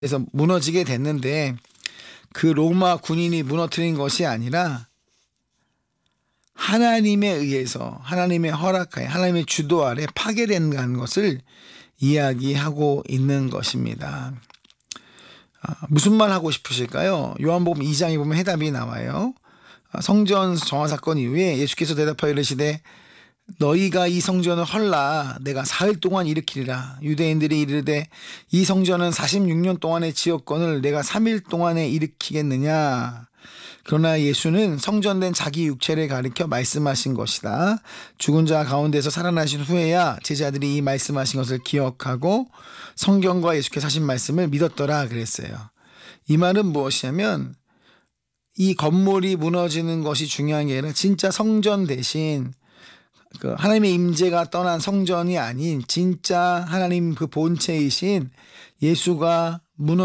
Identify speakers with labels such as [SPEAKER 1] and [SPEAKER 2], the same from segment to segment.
[SPEAKER 1] 그래서 무너지게 됐는데 그 로마 군인이 무너뜨린 것이 아니라 하나님에 의해서 하나님의 허락하에 하나님의 주도 아래 파괴된다는 것을 이야기하고 있는 것입니다. 무슨 말 하고 싶으실까요? 요한복음 2장에 보면 해답이 나와요. 성전 정화 사건 이후에 예수께서 대답하여 이르시되 너희가 이 성전을 헐라 내가 사흘 동안 일으키리라. 유대인들이 이르되 이 성전은 46년 동안의 지었건을 내가 3일 동안에 일으키겠느냐. 그러나 예수는 성전된 자기 육체를 가리켜 말씀하신 것이다. 죽은 자 가운데서 살아나신 후에야 제자들이 이 말씀하신 것을 기억하고 성경과 예수께서 하신 말씀을 믿었더라 그랬어요. 이 말은 무엇이냐면 이 건물이 무너지는 것이 중요한 게 아니라 진짜 성전 대신 그 하나님의 임재가 떠난 성전이 아닌 진짜 하나님 그 본체이신 예수가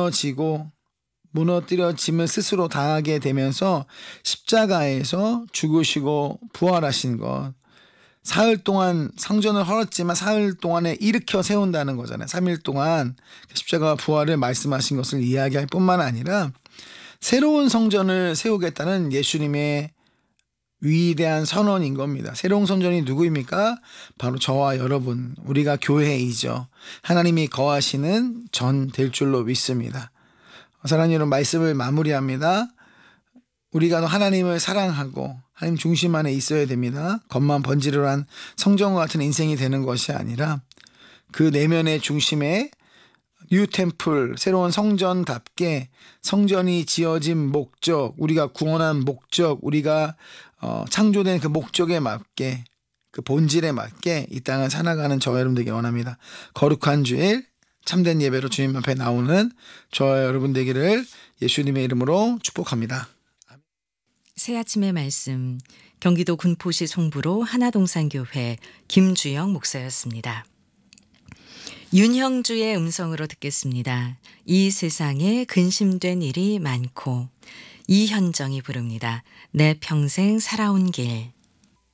[SPEAKER 1] 무너뜨려짐을 스스로 당하게 되면서 십자가에서 죽으시고 부활하신 것. 사흘 동안 성전을 헐었지만 사흘 동안에 일으켜 세운다는 거잖아요. 3일 동안 십자가와 부활을 말씀하신 것을 이야기할 뿐만 아니라 새로운 성전을 세우겠다는 예수님의 위대한 선언인 겁니다. 새로운 성전이 누구입니까? 바로 저와 여러분, 우리가 교회이죠. 하나님이 거하시는 전 될 줄로 믿습니다. 사랑하는 여러분, 말씀을 마무리합니다. 우리가 하나님을 사랑하고 하나님 중심 안에 있어야 됩니다. 겉만 번지르르한 성전과 같은 인생이 되는 것이 아니라 그 내면의 중심에 뉴 템플, 새로운 성전답게 성전이 지어진 목적, 우리가 구원한 목적, 우리가 창조된 그 목적에 맞게 그 본질에 맞게 이 땅을 살아가는 저와 여러분 되길 원합니다. 거룩한 주일 참된 예배로 주님 앞에 나오는 저와 여러분 되기를 예수님의 이름으로 축복합니다.
[SPEAKER 2] 새 아침의 말씀, 경기도 군포시 송부로 하나동산교회 김주영 목사였습니다. 윤형주의 음성으로 듣겠습니다. 이 세상에 근심된 일이 많고 이현정이 부릅니다. 내 평생 살아온 길.